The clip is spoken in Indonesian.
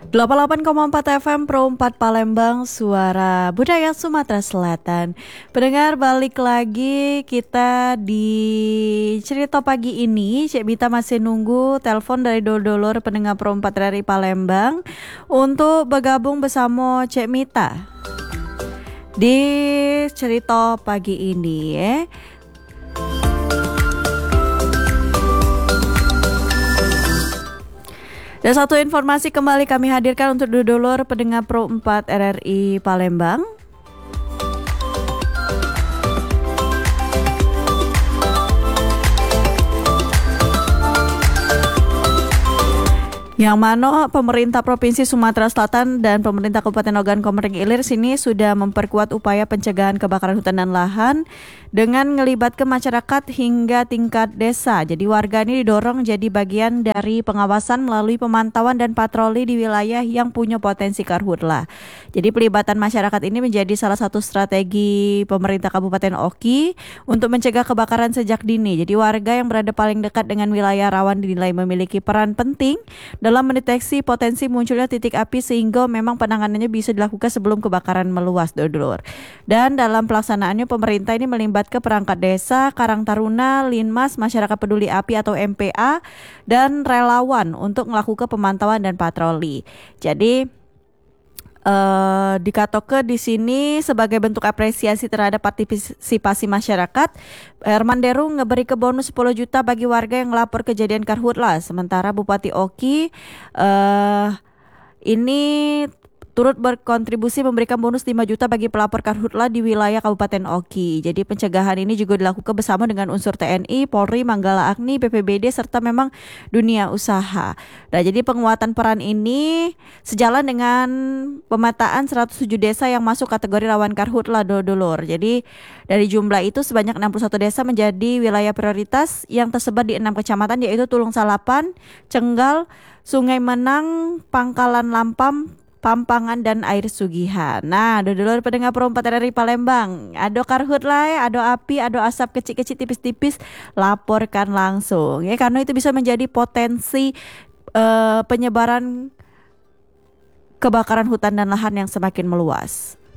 88,4 FM Pro 4 Palembang, suara budaya Sumatera Selatan. Pendengar, balik lagi kita di cerita pagi ini. Cek Bita masih nunggu telepon dari dulur pendengar Pro 4 dari Palembang untuk bergabung bersama Cek Mita di cerita pagi ini ya. Dan satu informasi kembali kami hadirkan untuk dulur pendengar Pro 4 RRI Palembang. Yang mana pemerintah Provinsi Sumatera Selatan dan pemerintah Kabupaten Ogan Komering Ilir sini sudah memperkuat upaya pencegahan kebakaran hutan dan lahan dengan melibatkan masyarakat hingga tingkat desa. Jadi warga ini didorong jadi bagian dari pengawasan melalui pemantauan dan patroli di wilayah yang punya potensi karhutlah. Jadi pelibatan masyarakat ini menjadi salah satu strategi pemerintah Kabupaten Oki untuk mencegah kebakaran sejak dini. Jadi warga yang berada paling dekat dengan wilayah rawan dinilai memiliki peran penting dalam mendeteksi potensi munculnya titik api sehingga memang penanganannya bisa dilakukan sebelum kebakaran meluas, dulur. Dan dalam pelaksanaannya pemerintah ini melibatkan perangkat desa, Karang Taruna, Linmas, Masyarakat Peduli Api atau MPA, dan relawan untuk melakukan pemantauan dan patroli. Jadi dikatakan di sini sebagai bentuk apresiasi terhadap partisipasi masyarakat, Herman Deru ngeberi ke bonus 10 juta bagi warga yang melapor kejadian karhutlah. Sementara Bupati Oki ini turut berkontribusi memberikan bonus 5 juta bagi pelapor karhutlah di wilayah Kabupaten Oki. Jadi pencegahan ini juga dilakukan bersama dengan unsur TNI, Polri, Manggala Agni, BPBD, serta memang dunia usaha. Nah, jadi penguatan peran ini sejalan dengan pemetaan 107 desa yang masuk kategori rawan karhutlah, dulur. Jadi dari jumlah itu sebanyak 61 desa menjadi wilayah prioritas yang tersebar di 6 kecamatan yaitu Tulung Salapan, Cenggal, Sungai Menang, Pangkalan Lampam, Pampangan dan Air Sugihan. Nah, dulur pendengar Pro 4 RRI Palembang, ada karhutlah, ada api, ada asap kecil-kecil tipis-tipis, laporkan langsung ya, karena itu bisa menjadi potensi penyebaran kebakaran hutan dan lahan yang semakin meluas.